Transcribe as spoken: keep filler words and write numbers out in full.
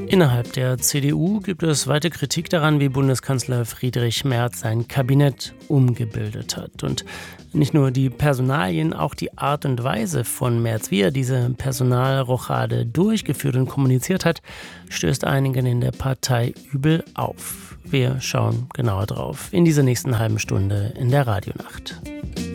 Innerhalb der C D U gibt es weite Kritik daran, wie Bundeskanzler Friedrich Merz sein Kabinett umgebildet hat. Und nicht nur die Personalien, auch die Art und Weise von Merz, wie er diese Personalrochade durchgeführt und kommuniziert hat, stößt einigen in der Partei übel auf. Wir schauen genauer drauf in dieser nächsten halben Stunde in der Radionacht.